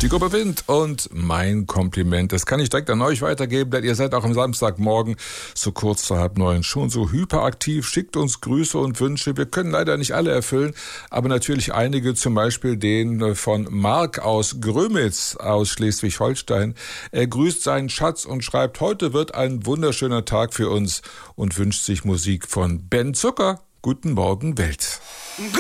Die Gruppe Wind und mein Kompliment. Das kann ich direkt an euch weitergeben, denn ihr seid auch am Samstagmorgen so kurz vor 8:30 schon so hyperaktiv. Schickt uns Grüße und Wünsche. Wir können leider nicht alle erfüllen, aber natürlich einige, zum Beispiel den von Mark aus Grömitz aus Schleswig-Holstein. Er grüßt seinen Schatz und schreibt, heute wird ein wunderschöner Tag für uns und wünscht sich Musik von Ben Zucker. Guten Morgen, Welt.